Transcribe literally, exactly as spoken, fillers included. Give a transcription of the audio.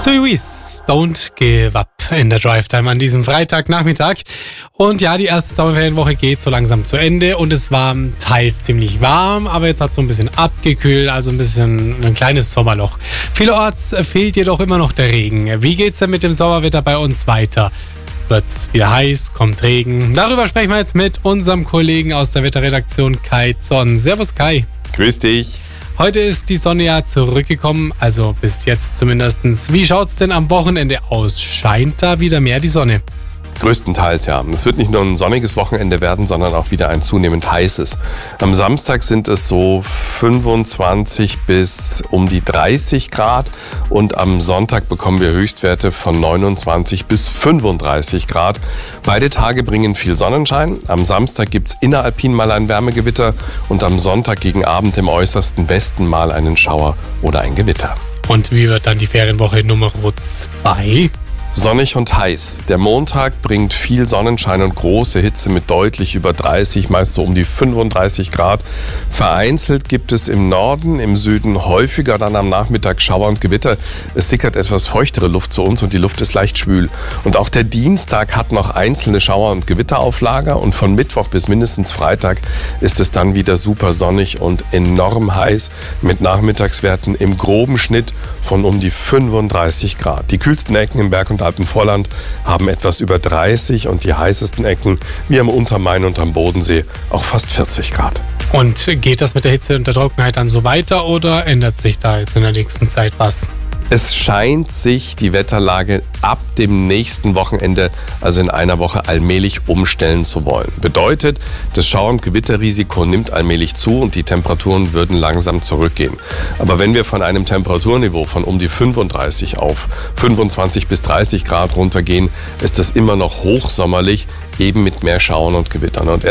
Suisse, Don't Give Up in der Drive Time an diesem Freitagnachmittag. Und ja, die erste Sommerferienwoche geht so langsam zu Ende und es war teils ziemlich warm, aber jetzt hat es so ein bisschen abgekühlt, also ein bisschen ein kleines Sommerloch. Vielerorts fehlt jedoch immer noch der Regen. Wie geht's denn mit dem Sommerwetter bei uns weiter? Wird's wieder heiß, kommt Regen? Darüber sprechen wir jetzt mit unserem Kollegen aus der Wetterredaktion Kai Zorn. Servus Kai. Grüß dich. Heute ist die Sonne ja zurückgekommen, also bis jetzt zumindest. Wie schaut's denn am Wochenende aus? Scheint da wieder mehr die Sonne? Größtenteils ja. Es wird nicht nur ein sonniges Wochenende werden, sondern auch wieder ein zunehmend heißes. Am Samstag sind es so fünfundzwanzig bis um die dreißig Grad und am Sonntag bekommen wir Höchstwerte von neunundzwanzig bis fünfunddreißig Grad. Beide Tage bringen viel Sonnenschein. Am Samstag gibt es inneralpin mal ein Wärmegewitter und am Sonntag gegen Abend im äußersten Westen mal einen Schauer oder ein Gewitter. Und wie wird dann die Ferienwoche Nummer zwei? Sonnig und heiß. Der Montag bringt viel Sonnenschein und große Hitze mit deutlich über dreißig, meist so um die fünfunddreißig Grad. Vereinzelt gibt es im Norden, im Süden häufiger dann am Nachmittag Schauer und Gewitter. Es sickert etwas feuchtere Luft zu uns und die Luft ist leicht schwül. Und auch der Dienstag hat noch einzelne Schauer und Gewitter auf Lager und von Mittwoch bis mindestens Freitag ist es dann wieder super sonnig und enorm heiß mit Nachmittagswerten im groben Schnitt von um die fünfunddreißig Grad. Die kühlsten Ecken im Berg- und Alpenvorland haben etwas über dreißig und die heißesten Ecken, wie am Untermain und am Bodensee, auch fast vierzig Grad. Und geht das mit der Hitze und der Trockenheit dann so weiter oder ändert sich da jetzt in der nächsten Zeit was? Es scheint sich die Wetterlage ab dem nächsten Wochenende, also in einer Woche, allmählich umstellen zu wollen. Bedeutet, das Schauer- und Gewitterrisiko nimmt allmählich zu und die Temperaturen würden langsam zurückgehen. Aber wenn wir von einem Temperaturniveau von um die fünfunddreißig auf fünfundzwanzig bis dreißig Grad runtergehen, ist das immer noch hochsommerlich, eben mit mehr Schauern und Gewittern. Und